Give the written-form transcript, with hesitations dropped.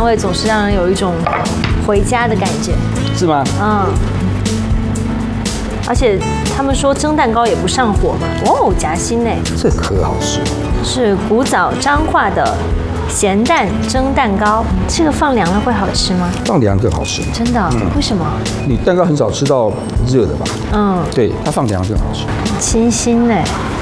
香味总是让人有一种回家的感觉。 是吗？ 嗯。而且他们说蒸蛋糕也不上火嘛。哦，夹心呢？ 这可好吃。 是古早彰化的咸蛋蒸蛋糕，这个放凉了会好吃吗？ 放凉更好吃。 真的？为什么？ 你蛋糕很少吃到热的吧？ 嗯， 对，它放凉更好吃。 清新呢。